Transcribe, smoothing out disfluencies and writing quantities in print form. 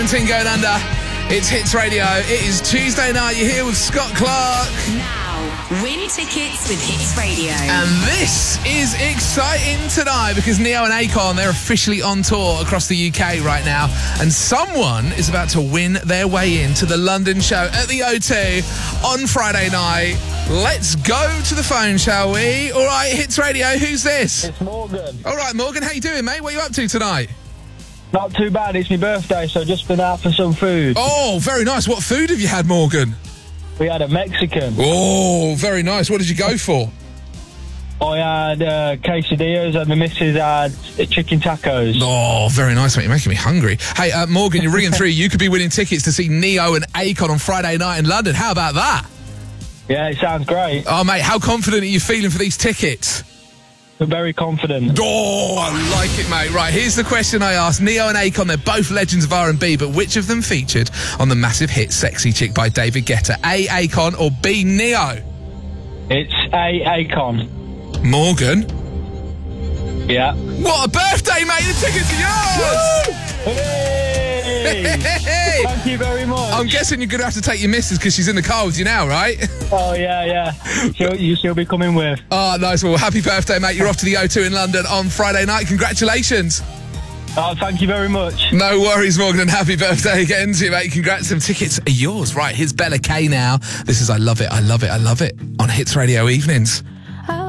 Going under. It's Hits Radio. It is Tuesday night. You're here with Scott Clark. Now, win tickets with Hits Radio. And this is exciting tonight because Neo and Akon, they're officially on tour across the UK right now. And someone is about to win their way into the London show at the O2 on Friday night. Let's go to the phone, shall we? All right, Hits Radio, who's this? It's Morgan. All right, Morgan, how you doing, mate? What are you up to tonight? Not too bad, it's my birthday, so just been out for some food. Oh, very nice. What food have you had, Morgan? We had a Mexican. Oh, very nice. What did you go for? I had quesadillas and the missus had chicken tacos. Oh, very nice, mate. You're making me hungry. Hey, Morgan, you're ringing through. You could be winning tickets to see Neo and Akon on Friday night in London. How about that? Yeah, it sounds great. Oh, mate, how confident are you feeling for these tickets? I'm very confident. Oh, I like it, mate. Right, here's the question I asked. Neo and Akon, they're both legends of R&B, but which of them featured on the massive hit Sexy Chick by David Guetta? A, Akon, or B, Neo? It's A, Akon. Morgan? Yeah. What a birthday, mate! The tickets are yours! Hey! Thank you very much. I'm guessing you're going to have to take your missus because she's in the car with you now, right? Oh, yeah. She'll be coming with. Oh, nice. Well, happy birthday, mate. You're off to the O2 in London on Friday night. Congratulations. Oh, thank you very much. No worries, Morgan, and happy birthday again to you, mate. Congrats. Some tickets are yours. Right, here's Bella K now. This is I Love It, I Love It, I Love It on Hits Radio Evenings.